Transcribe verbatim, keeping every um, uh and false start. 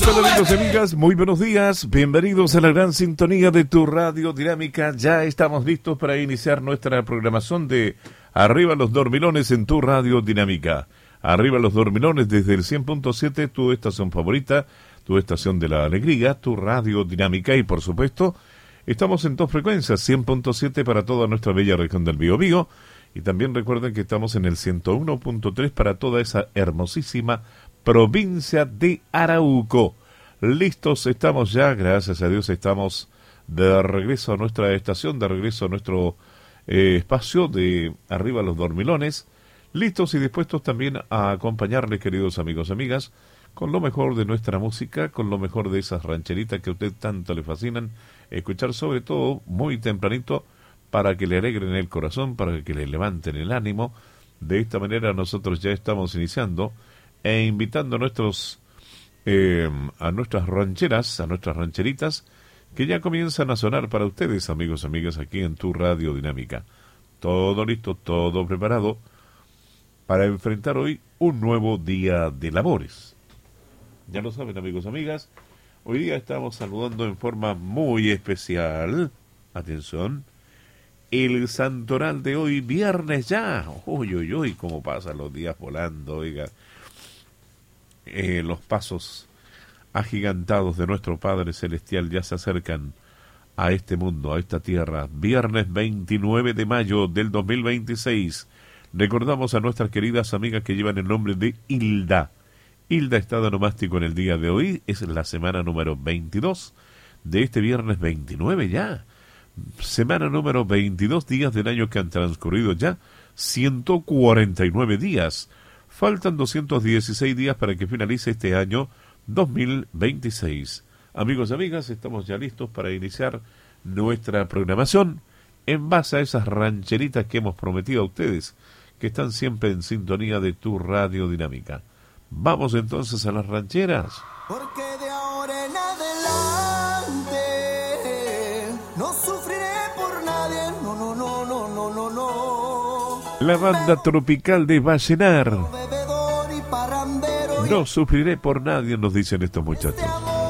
tal, amigos y amigas? Muy buenos días, bienvenidos a la gran sintonía de tu radio dinámica. Ya estamos listos para iniciar nuestra programación de Arriba los Dormilones en tu radio dinámica. Arriba los Dormilones desde el cien punto siete, tu estación favorita, tu estación de la alegría, tu radio dinámica. Y por supuesto, estamos en dos frecuencias, cien punto siete para toda nuestra bella región del Biobío. Y también recuerden que estamos en el ciento uno punto tres para toda esa hermosísima provincia de Arauco. Listos estamos ya, gracias a Dios estamos de regreso a nuestra estación, de regreso a nuestro eh, espacio de Arriba los Dormilones. Listos y dispuestos también a acompañarles, queridos amigos y amigas, con lo mejor de nuestra música, con lo mejor de esas rancheritas que a usted tanto le fascinan escuchar, sobre todo muy tempranito, para que le alegren el corazón, para que le levanten el ánimo. De esta manera nosotros ya estamos iniciando e invitando a nuestros eh, a nuestras rancheras, a nuestras rancheritas, que ya comienzan a sonar para ustedes, amigos y amigas, aquí en tu radio dinámica. Todo listo, todo preparado para enfrentar hoy un nuevo día de labores. Ya lo saben, amigos y amigas, hoy día estamos saludando en forma muy especial, atención, el santoral de hoy, viernes ya. Uy, uy, uy, cómo pasan los días volando, oiga. Eh, los pasos agigantados de nuestro Padre Celestial ya se acercan a este mundo, a esta tierra. Viernes veintinueve de mayo del dos mil veintiséis. Recordamos a nuestras queridas amigas que llevan el nombre de Hilda. Hilda está de onomástico en el día de hoy. Es la semana número veintidós de este viernes veintinueve ya. Semana número veintidós, días del año que han transcurrido ya ciento cuarenta y nueve días. Faltan doscientos dieciséis días para que finalice este año dos mil veintiséis. Amigos y amigas, estamos ya listos para iniciar nuestra programación en base a esas rancheritas que hemos prometido a ustedes, que están siempre en sintonía de tu radio dinámica. Vamos entonces a las rancheras. Porque de ahora en adelante no sufriré por nadie, no, no, no, no, no, no, no. La banda tropical de Vallenar. No sufriré por nadie, nos dicen estos muchachos.